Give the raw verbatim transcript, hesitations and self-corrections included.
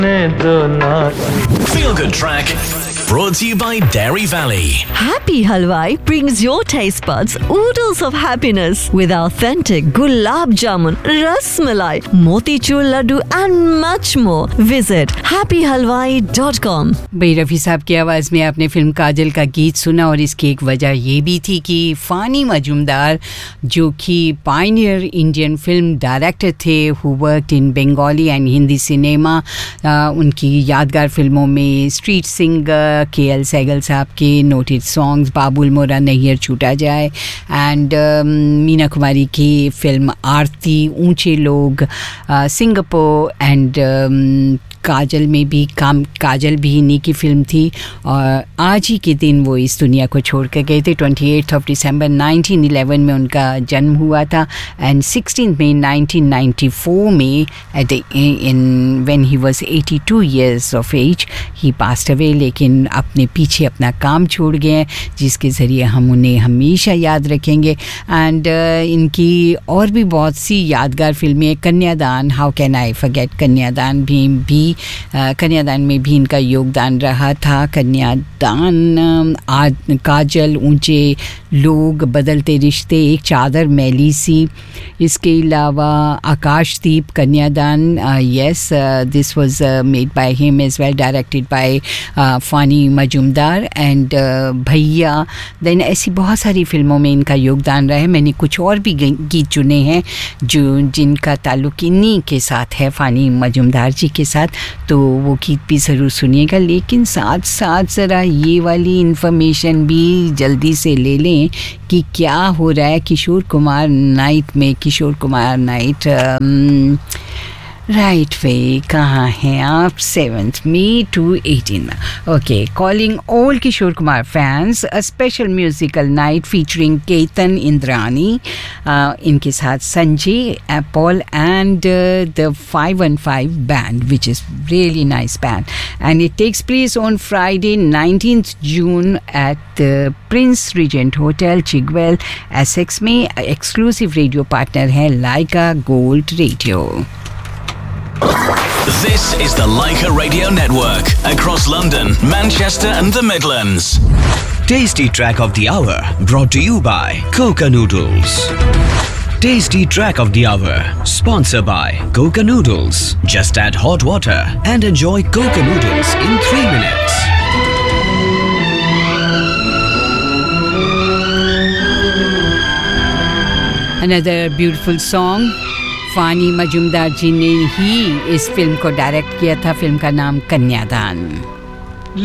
Feel Good Track, brought to you by Dairy Valley. Happy Halwai brings your taste buds oodles of happiness with authentic gulab jamun, ras malai, motichur laddu and much more. Visit happy halwai dot com. भाई रफ़ी साहब की आवाज़ में आपने film काजल का गीत सुना और इसकी एक वजह ये भी थी कि फ़ानी मजूमदार जो कि पायनियर इंडियन फिल्म डायरेक्टर थे who worked in Bengali and Hindi cinema, उनकी यादगार फिल्मों में स्ट्रीट सिंगर के एल सहगल साहब के नोटेड सॉन्ग्स बाबुल मोरा नैयर छूटा जाए एंड मीना कुमारी की फिल्म आरती, ऊंचे लोग, सिंगापुर एंड काजल में भी काम काजल भी इन्हीं की फिल्म थी और आज ही के दिन वो इस दुनिया को छोड़ कर गए थे। अट्ठाईस ऑफ दिसंबर नाइनटीन इलेवन में उनका जन्म हुआ था and sixteen May nineteen ninety four में eight in when he was eighty two years of as he passed away, लेकिन अपने पीछे अपना काम छोड़ गए हैं जिसके ज़रिए हम उन्हें हमेशा याद रखेंगे। एंड uh, इनकी और भी बहुत सी यादगार फिल्में, कन्यादान, हाउ कैन आई फॉरगेट कन्यादान भी भी कन्यादान में भी इनका योगदान रहा था। कन्यादान, आज काजल, ऊंचे लोग, बदलते रिश्ते, एक चादर मैली सी, इसके अलावा आकाशदीप, कन्यादान, yes this was made by him as well, directed by Fani Majumdar and भैया। देन ऐसी बहुत सारी फिल्मों में इनका योगदान रहा है। मैंने कुछ और भी गीत चुने हैं जो जिनका ताल्लुक़ इन्हीं के साथ है, फ़ानी मजूमदार जी के साथ, तो वो गीत भी ज़रूर सुनिएगा। लेकिन साथ साथ ज़रा ये वाली इन्फॉर्मेशन भी जल्दी से ले लें कि क्या हो रहा है किशोर कुमार नाइट में। Kishore Kumar night right way कहाँ हैं आप? Seventh May to eighteen. Okay, calling all Kishore Kumar fans, a special musical night featuring Ketan Indrani, इनके साथ Sanjay Paul and the five one five band which is really nice band and it takes place on Friday nineteenth June at the Prince regent hotel चिगवेल Essex में। Exclusive radio partner है लाइका gold radio. This is the Leica Radio Network across London, Manchester and the Midlands. Tasty Track of the Hour brought to you by Coca Noodles. Tasty Track of the Hour sponsored by Coca Noodles. Just add hot water and enjoy Coca Noodles in three minutes. Another beautiful song. फ़ानी मजूमदार जी ने ही इस film को direct किया था। Film का नाम कन्यादान।